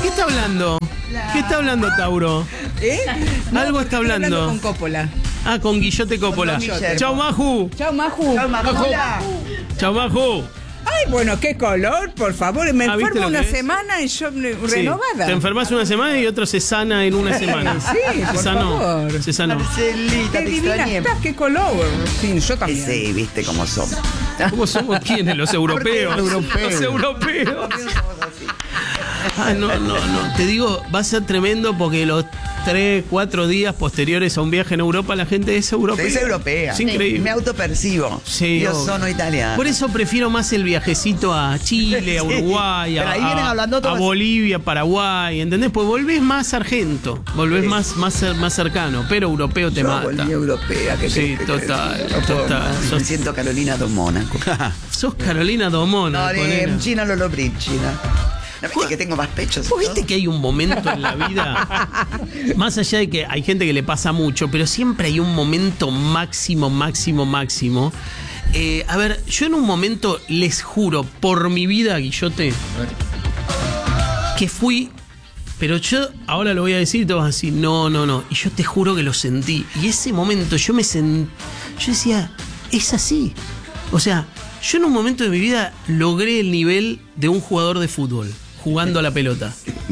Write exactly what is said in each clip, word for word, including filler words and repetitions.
¿Qué está hablando? ¿Qué está hablando Tauro? ¿Eh? No, Algo está hablando. hablando con Coppola. Ah, con Guillote Coppola. Chau, Maju. Chao, Maju. Chao, Majula. Chau, Maju. Ay, bueno, qué color, por favor. Me Ah, ¿viste enfermo lo una que es? semana y yo me- Sí. renovada. Te enfermas una semana y otro se sana en una semana. Sí, por se sanó. favor. Se sanó. Marcelita, Qué te divina extrañé. estás, qué color. Sí, yo también. Sí, viste cómo somos. ¿Cómo somos quiénes? Los europeos. Los europeos. Los europeos. Ah, no, no, no. Te digo, va a ser tremendo porque los tres, cuatro días posteriores a un viaje en Europa, la gente es europea. Es europea. Es increíble. Me autopercibo. Sí, Yo obvio. sono italiana. Por eso prefiero más el viajecito a Chile, a Sí. Uruguay, Pero a, ahí vienen a- hablando a todas- Bolivia, Paraguay, ¿entendés? Pues volvés más argento, volvés Sí. más, más, cer- más cercano, pero europeo te Yo mata. volví europea. que Sí, que- total, no puedo total. más. Sos- Me siento Carolina do Mónaco. Sos Carolina Domona. No, de ponele. China Lolo Brichina. ¿No viste que tengo más pechos? y ¿Vos viste todo? que hay un momento en la vida, más allá de que hay gente que le pasa mucho, pero siempre hay un momento máximo, máximo, máximo? Eh, a ver, yo en un momento les juro por mi vida, Guillote, que fui, pero yo ahora lo voy a decir y todos vas a decir, no, no, no, y yo te juro que lo sentí. Y ese momento yo me sentí, yo decía, es así. O sea, yo en un momento de mi vida logré el nivel de un jugador de fútbol, jugando a la pelota.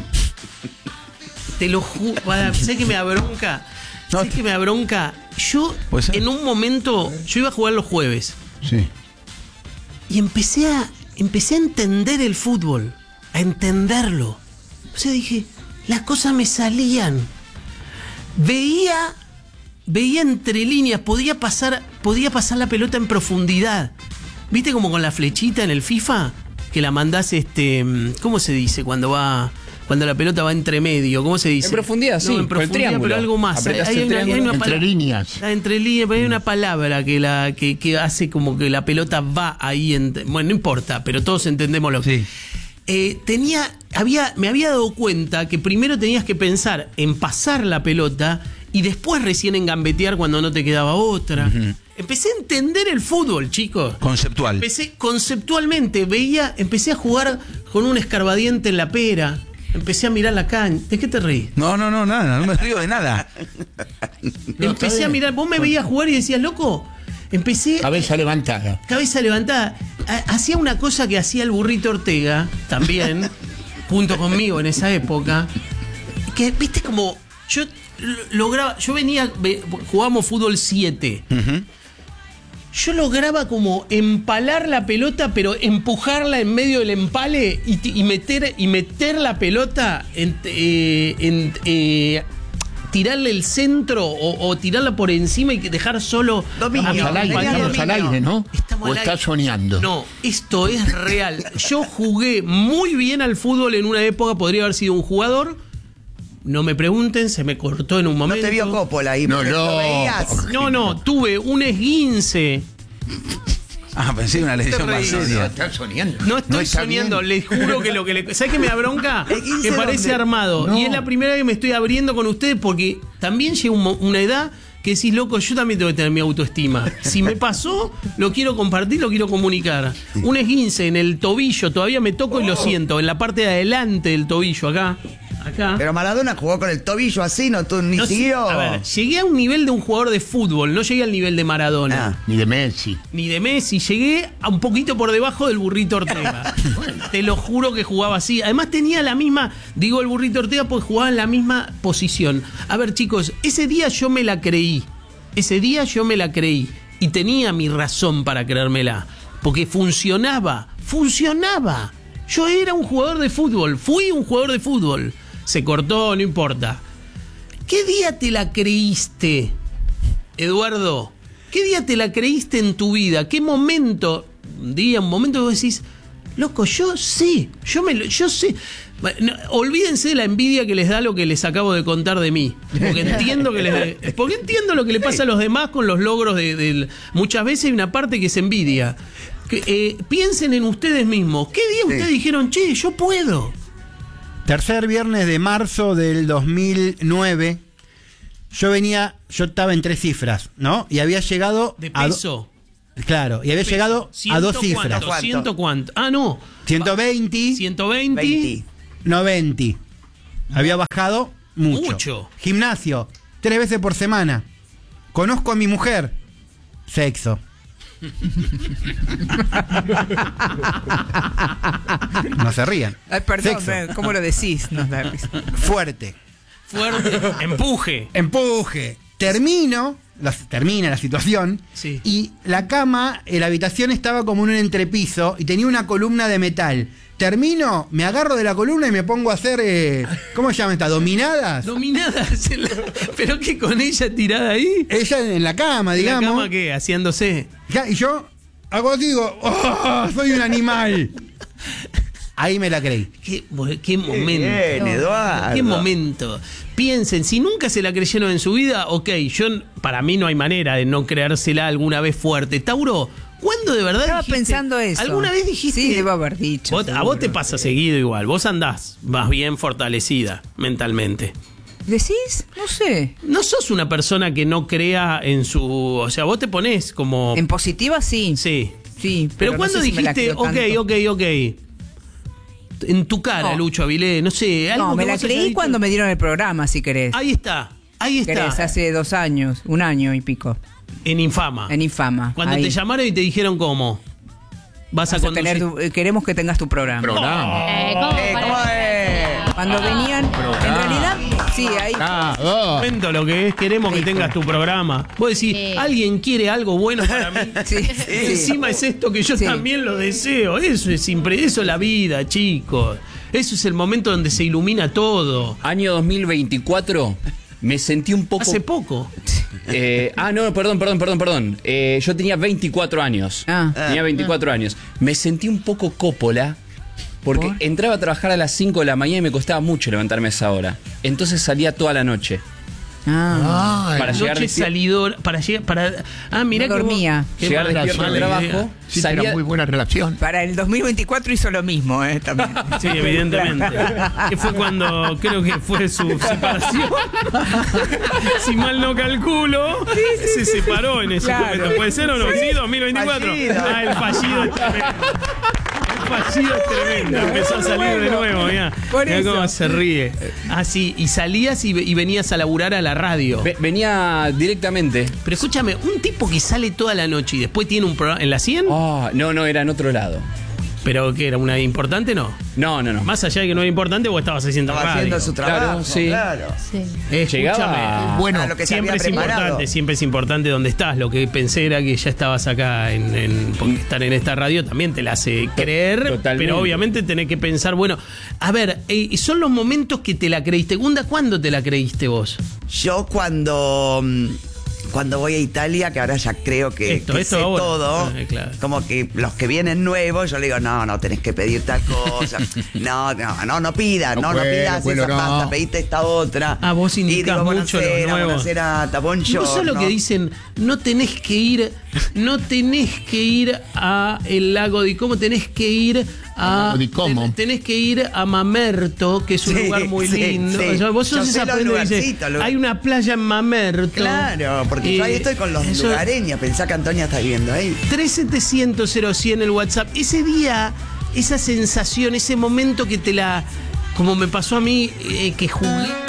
Te lo juro, sé que me abronca, No, sé que me abronca. Yo Puede ser. en un momento, yo iba a jugar los jueves. Sí. Y empecé a, empecé a entender el fútbol, a entenderlo. O sea, dije, las cosas me salían. Veía, veía entre líneas, podía pasar, podía pasar la pelota en profundidad. ¿Viste como con la flechita en el FIFA? Que la mandás, este, ¿cómo se dice cuando va, cuando la pelota va entre medio? ¿Cómo se dice? En profundidad, sí, No, en con el profundidad, triángulo. pero algo más. Apretás Hay el una- hay triángulo. una Entre palabra- líneas. Ah, entre líneas, pero hay una palabra que la que, que hace como que la pelota va ahí. En, bueno, no importa, pero todos entendemos lo que. Sí. Eh, tenía, había, me había dado cuenta que primero tenías que pensar en pasar la pelota y después recién en gambetear cuando no te quedaba otra. Empecé a entender el fútbol, chicos. Conceptual. Empecé conceptualmente, veía, empecé a jugar con un escarbadiente en la pera. Empecé a mirar la cancha. ¿De qué te reís? No, no, no, nada, no me río de nada. Empecé a mirar, vos me veías jugar y decías, loco, empecé Cabeza levantada. cabeza levantada. Ha- Hacía una cosa que hacía el burrito Ortega, también, junto conmigo en esa época, que, viste, como yo lo- lograba, yo venía, ve- jugábamos fútbol siete. Yo lograba como empalar la pelota, pero empujarla en medio del empale y, t- y meter, y meter la pelota en, eh, en, eh, tirarle el centro o, o tirarla por encima y dejar solo Dominio. a mi Estamos al aire, Tenía estamos al dominio. aire, ¿no? Estamos ¿O al estás aire. soñando? No, esto es real. Yo jugué muy bien al fútbol en una época, podría haber sido un jugador. No me pregunten, se me cortó en un No momento. te vio Coppola ahí. No, porque no. lo veías. No, no, tuve un esguince. Ah, pensé en una lesión más reís. No, seria. estás soñando. No estoy No está soñando, bien. les juro que lo que le. ¿Sabes qué me da bronca? ¿esguince Que parece dónde? armado. No. Y es la primera vez que me estoy abriendo con ustedes porque también llega un mo- una edad que decís, loco, yo también tengo que tener mi autoestima. Si me pasó, lo quiero compartir, lo quiero comunicar. Un esguince en el tobillo, todavía me toco y lo siento, en la parte de adelante del tobillo, acá. Acá. Pero Maradona jugó con el tobillo así, no tú ni No sé, siguió. a ver, llegué a un nivel de un jugador de fútbol, no llegué al nivel de Maradona. Ah. Ni de Messi. Ni de Messi, llegué a un poquito por debajo del burrito Ortega. Te lo juro que jugaba así. Además tenía la misma, digo el burrito Ortega porque jugaba en la misma posición. A ver, chicos, ese día yo me la creí. Ese día yo me la creí. Y tenía mi razón para creérmela. Porque funcionaba, funcionaba. Yo era un jugador de fútbol, fui un jugador de fútbol. Se cortó, no importa. ¿Qué día te la creíste, Eduardo? ¿Qué día te la creíste en tu vida? ¿Qué momento? Un día, un momento que vos decís, loco, yo sí, yo me lo- yo sé. No, olvídense de la envidia que les da lo que les acabo de contar de mí. Porque entiendo que les, porque entiendo lo que le pasa a los demás con los logros de, de- muchas veces hay una parte que es envidia. Que, eh, piensen en ustedes mismos. ¿Qué día ustedes dijeron, che, yo puedo? Tercer viernes de marzo del dos mil nueve, yo venía, yo estaba en tres cifras, ¿no? Y había llegado De a do- peso. claro, y había llegado a dos ¿Ciento cifras. cuánto? ¿Ciento cuánto? Ah, no. ciento veinte, ciento veinte. veinte. noventa. Había bajado mucho. Mucho. Gimnasio, tres veces por semana. Conozco a mi mujer. Sexo. No se rían. Ay, perdón, Sexo. eh, ¿cómo lo decís? Nos da risa. Fuerte. Fuerte. Empuje. Empuje. Termino, la- termina la situación. Sí. Y la cama, eh, la habitación estaba como en un entrepiso y tenía una columna de metal. Termino, me agarro de la columna y me pongo a hacer, eh, ¿cómo se llama esta? ¿Dominadas? Dominadas. en la- Pero que con ella tirada ahí. Ella en la cama, ¿En la digamos. cama qué? Haciéndose. Ya, y yo hago así, digo, ¡oh, soy un animal! Ahí me la creí. Qué, qué momento. Bien, Eduardo. Qué momento. Piensen, si nunca se la creyeron en su vida, ok, yo para mí no hay manera de no creérsela alguna vez fuerte. Tauro, ¿cuándo de verdad Estaba dijiste? pensando eso. ¿Alguna vez dijiste? Sí, debo haber dicho. Vos- a seguro. vos te pasa seguido igual. Vos andás más bien fortalecida mentalmente. ¿Decís? No sé. No sos una persona que no crea en su... O sea, vos te ponés como... En positiva sí. Sí. Sí. Pero, no ¿cuándo sé si me la dijiste, creo ok, tanto. ok, ok? En tu cara, No. Lucho Avilés, no sé. Algo No, me que la vos hayas creí dicho. cuando me dieron el programa, si querés. Ahí está, ahí está. ¿Querés? Hace dos años, un año y pico. En Infama. En Infama. Cuando Ahí. te llamaron y te dijeron cómo. Vas, Vas a a conducir. tener tu- eh, queremos que tengas tu programa. Programa. Eh, ¿cómo? Eh, ¿cómo es? Cuando venían, en realidad, sí, ahí. Ah, oh. Cuento lo que es, queremos que Sí. tengas tu programa. Vos decís, Sí. alguien quiere algo bueno para mí. Sí, sí. Encima es esto que yo Sí. también lo deseo. Eso es impre- eso es la vida, chicos. Eso es el momento donde se ilumina todo. Año dos mil veinticuatro, me sentí un poco... Hace poco. Eh, ah, no, perdón, perdón, perdón, perdón. Eh, yo tenía veinticuatro años. Ah. Tenía veinticuatro años. Me sentí un poco cópola porque ¿Por? entraba a trabajar a las cinco de la mañana y me costaba mucho levantarme a esa hora. Entonces salía toda la noche. Ah. Para Para llegar noche despier- salidor, para llegar, para. Ah, mirá No que vos- dormía. qué Llegar mala despierto al mala trabajo. idea. Sí, salía- era muy buena relación. Para el dos mil veinticuatro hizo lo mismo, ¿eh? También. Sí, evidentemente. Que fue cuando creo que fue su separación. Si mal no calculo, se separó en ese Claro. momento. ¿Puede ser o no? Sí, dos mil veinticuatro. Fallido. Ah, el fallido es tremendo. El fallido es tremendo. Empezó a salir de nuevo, mirá. Por Mirá eso. cómo se ríe. Ah, sí, y salías y, y venías a laburar a la radio. Ve- venía directamente. Pero escúchame, un tipo que sale toda la noche y después tiene un programa en la cien, Ah, no, no, era en otro lado. pero que era una importante, no. No, no, no. Más allá de que no era importante, vos estabas haciendo Estaba radio. haciendo su trabajo. Claro, sí. Claro. Sí. Eh, Llegaba- escúchame, Bueno, lo que se siempre había es preparado. importante, siempre es importante dónde estás. Lo que pensé era que ya estabas acá en, en- porque estar en esta radio también te la hace creer, Totalmente. pero obviamente tenés que pensar, bueno, a ver, eh, son los momentos que te la creíste. Gunda, ¿cuándo te la creíste vos? Yo cuando mm, cuando voy a Italia, que ahora ya creo que, Esto, que esto sé ahora. todo, Ah, claro. como que los que vienen nuevos, yo le digo, no, no, tenés que pedir tal cosa. no, no, no, no pidas, no, No no, puedo, pidas puedo, esa no. pasta, pediste esta otra. Ah, vos y indicás digo, mucho los buonasera, nuevos. buonasera, No buongiorno. solo que dicen, no tenés que ir, no tenés que ir a el lago de Como, tenés que ir a. Lago di Como. ten- tenés que ir a Mamerto, que es un Sí, lugar muy sí, lindo. sí. O sea, vos Yo sos sé esa los prenda que dice, lugarcitos, lo- hay una playa en Mamerto. Claro, porque Y yo ahí estoy con los eso- lugareños. Pensá que Antonia está viviendo ahí. tres setecientos cero cien el WhatsApp. Ese día, esa sensación, ese momento que te la. Como me pasó a mí, eh, que jugué.